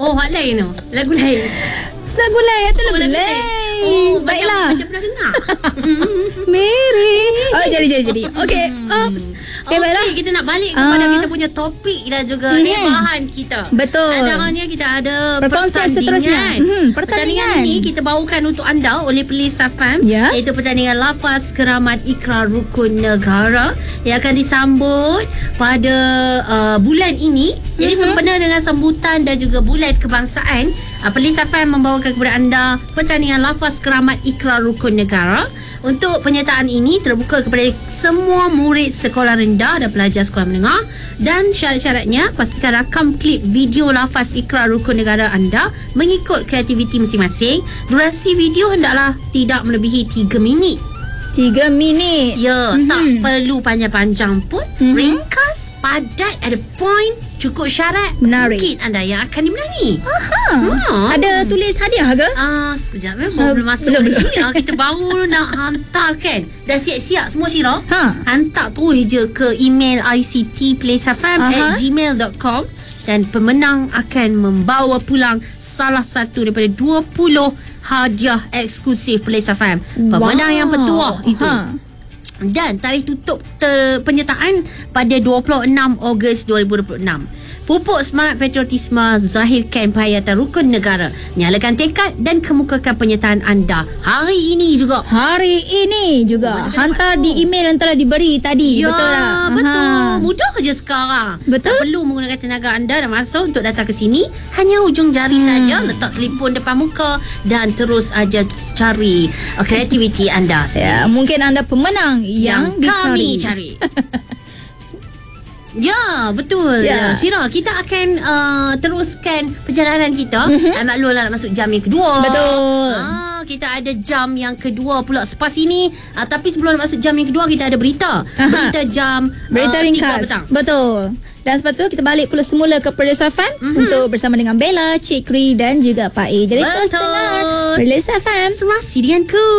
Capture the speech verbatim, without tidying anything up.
Oh, hak lain tu. Lagu lain. Lagu lain tu lagu lagu lain. Oh, baiklah. Macam pernah dengar. Mary. Oh, jadi jadi jadi. Okey. Oops. Okay, Okey, baiklah. kita nak balik kepada Ah. kita punya topik dan juga Mhm. eh, bahan kita. Betul. Antaranya kita ada Perkongsian seterusnya. pertandingan. Mhm, pertandingan. Pertandingan ini kita bawakan untuk anda oleh Police F M, Ya. iaitu pertandingan lafaz keramat ikrar rukun negara yang akan disambut pada uh, bulan ini. Jadi Mhm. sempena dengan sambutan dan juga bulan kebangsaan, uh, Police F M membawakan kepada anda pertandingan lafaz keramat ikrar rukun negara. Untuk penyertaan ini terbuka kepada semua murid sekolah rendah dan pelajar sekolah menengah, dan syarat-syaratnya pastikan rakam klip video lafaz ikrar rukun negara anda mengikut kreativiti masing-masing. Durasi video hendaklah tidak melebihi tiga minit. Tiga minit. Ya, Mhm. tak perlu panjang-panjang pun. Mhm. Ringkas, padat, ada point, cukup syarat. Menarik. Mungkin anda yang akan dimenangi. Ha. Ha. Ada tulis hadiah ke? Ah, sekejap eh, Ah, baru belum masuk belum, lagi. Ah, kita baru nak hantar kan. Dah siap-siap semua, Syirah. Ha. Hantar terus je ke email i c t placefm Aha. at gmail dot com dan pemenang akan membawa pulang salah satu daripada dua puluh hadiah eksklusif Police F M. Pemenang Wow. yang bertuah itu. Ha. Dan tarikh tutup ter- penyertaan pada dua puluh enam Ogos dua ribu dua puluh enam. Pupuk semangat patriotisme, zahirkan penghayatan rukun negara, nyalakan tekad dan kemukakan penyertaan anda hari ini juga. Hari ini juga. Betul, Hantar betul. di email yang telah diberi tadi. Ya, Betul tak? betul. Aha. Mudah je sekarang. Betul. Tak perlu menggunakan tenaga anda dan masa untuk datang ke sini. Hanya ujung jari Hmm. saja, letak telefon depan muka dan terus aja cari uh, kreativiti anda Ya, sendiri. mungkin anda pemenang yang, yang kami dicari. cari. Ya, betul. Ya. Syirah, kita akan uh, teruskan perjalanan kita. Mhm. Uh, maklumlah nak masuk jam yang kedua. Betul. Ah, kita ada jam yang kedua pula selepas ini. Uh, tapi sebelum nak masuk jam yang kedua, kita ada berita. Aha. Berita jam Berita uh, tiga ringkas. petang. Betul. Dan sebab tu kita balik pula semula ke Police F M Mhm. untuk bersama dengan Bella, Cik Kri dan juga Pak A. Jadi terus Betul. dengar Police F M. Serasi denganku.